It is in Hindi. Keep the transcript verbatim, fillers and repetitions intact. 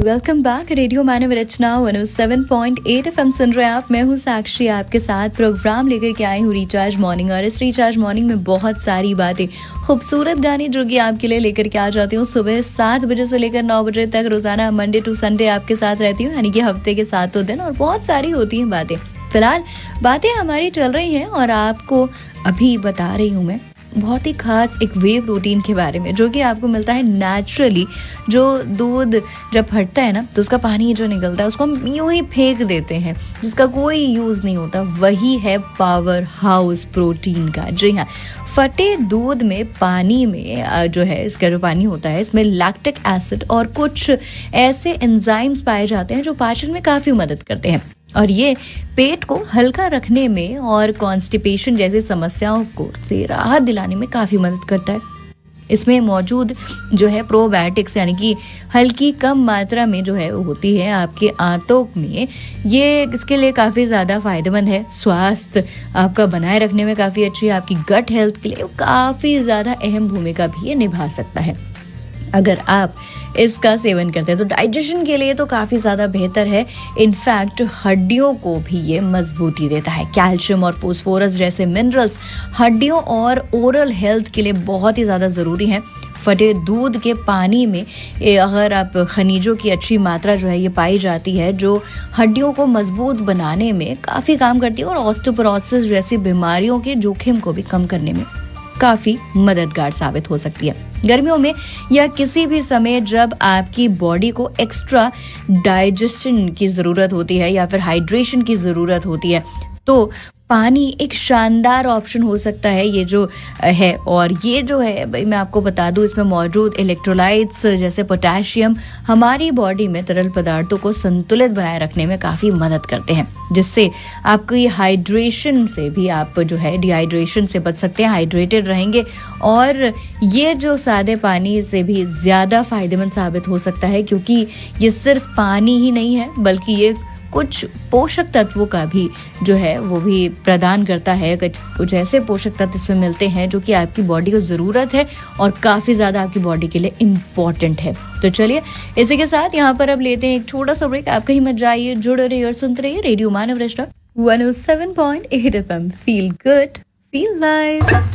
Welcome back. रेडियो मानव रचना one O seven point eight FM सुन रहे हैं आप। मैं हूँ साक्षी, आपके साथ प्रोग्राम लेकर के आई हूँ रिचार्ज मॉर्निंग। और इस रिचार्ज मॉर्निंग में बहुत सारी बातें, खूबसूरत गाने जो कि आपके लिए लेकर के आ जाती हूँ सुबह सात बजे से लेकर नौ बजे तक रोजाना मंडे टू संडे आपके साथ रहती हूँ, यानी कि हफ्ते के सातों दिन। और बहुत सारी होती हैं बातें। फिलहाल बातें हमारी चल रही हैं और आपको अभी बता रही हूँ मैं बहुत ही खास एक वे प्रोटीन के बारे में, जो कि आपको मिलता है नेचुरली। जो दूध जब फटता है ना, तो उसका पानी जो निकलता है उसको हम यूं ही फेंक देते हैं, जिसका कोई यूज़ नहीं होता। वही है पावर हाउस प्रोटीन का। जी हाँ, फटे दूध में पानी में जो है, इसका जो पानी होता है इसमें लैक्टिक एसिड और कुछ ऐसे एंजाइम्स पाए जाते हैं जो पाचन में काफ़ी मदद करते हैं। और ये पेट को हल्का रखने में और कॉन्स्टिपेशन जैसी समस्याओं को से राहत दिलाने में काफ़ी मदद करता है। इसमें मौजूद जो है प्रोबायोटिक्स, यानी कि हल्की कम मात्रा में जो है वो होती है आपके आंतों में, ये इसके लिए काफ़ी ज़्यादा फायदेमंद है। स्वास्थ्य आपका बनाए रखने में काफ़ी अच्छी है। आपकी गट हेल्थ के लिए काफ़ी ज़्यादा अहम भूमिका भी ये निभा सकता है। अगर आप इसका सेवन करते हैं तो डाइजेशन के लिए तो काफ़ी ज़्यादा बेहतर है। इनफैक्ट हड्डियों को भी ये मजबूती देता है। कैल्शियम और फोस्फोरस जैसे मिनरल्स हड्डियों और ओरल हेल्थ के लिए बहुत ही ज़्यादा ज़रूरी हैं। फटे दूध के पानी में अगर आप खनिजों की अच्छी मात्रा जो है ये पाई जाती है, जो हड्डियों को मजबूत बनाने में काफ़ी काम करती है और ऑस्टियोपोरोसिस जैसी बीमारियों के जोखिम को भी कम करने में काफ़ी मददगार साबित हो सकती है। गर्मियों में या किसी भी समय जब आपकी बॉडी को एक्स्ट्रा डाइजेशन की ज़रूरत होती है या फिर हाइड्रेशन की ज़रूरत होती है, तो पानी एक शानदार ऑप्शन हो सकता है ये जो है। और ये जो है भाई, मैं आपको बता दूं, इसमें मौजूद इलेक्ट्रोलाइट्स जैसे पोटेशियम हमारी बॉडी में तरल पदार्थों को संतुलित बनाए रखने में काफ़ी मदद करते हैं, जिससे आपको ये हाइड्रेशन से भी, आप जो है डिहाइड्रेशन से बच सकते हैं, हाइड्रेटेड रहेंगे। और ये जो सादे पानी से भी ज़्यादा फायदेमंद साबित हो सकता है, क्योंकि ये सिर्फ पानी ही नहीं है बल्कि ये कुछ पोषक तत्वों का भी जो है वो भी प्रदान करता है। कुछ ऐसे पोषक तत्व इसमें मिलते हैं जो कि आपकी बॉडी को ज़रूरत है और काफ़ी ज़्यादा आपकी बॉडी के लिए इम्पॉर्टेंट है। तो चलिए इसी के साथ यहाँ पर अब लेते हैं एक छोटा सा ब्रेक। आप कहीं मत जाइए, जुड़े रहिए और सुनते रहिए रेडियो मानव रचना one O seven point eight FM. Feel good, feel live.